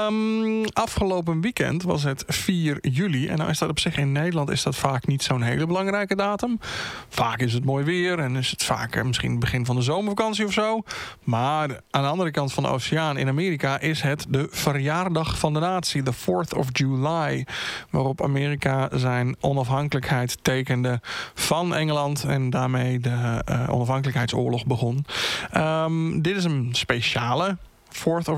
Afgelopen weekend was het 4 juli. En nou is dat op zich in Nederland is dat vaak niet zo'n hele belangrijke datum. Vaak is het mooi weer en is het vaak misschien het begin van de zomervakantie of zo. Maar aan de andere kant van de oceaan in Amerika is het de verjaardag van de natie, de 4th of July. Waarop Amerika zijn onafhankelijkheid tekende van Engeland en daarmee de onafhankelijkheidsoorlog begon. Dit is een speciale 4th of